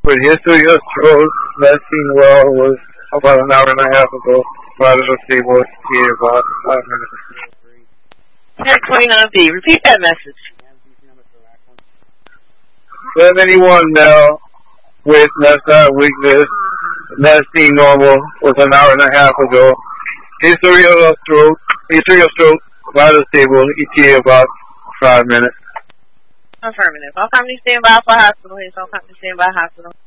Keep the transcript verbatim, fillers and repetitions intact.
With history of stroke, last seen well was about an hour and a half ago. Vital stable here about five minutes. ten twenty-nine B. Repeat that message. seventy-one now with left side weakness. Last seen normal was an hour and a half ago. History of stroke, history of stroke, vital stable, E T A about five minutes. Affirmative. All company stand by for hospital. Here's all company stand by hospital.